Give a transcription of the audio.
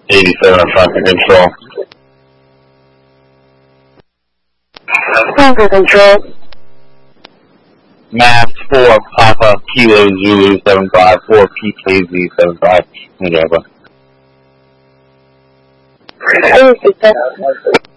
87 traffic control. Tango control. Mass 4 Papa Kilo Zulu 754 PKZ 75 in Java.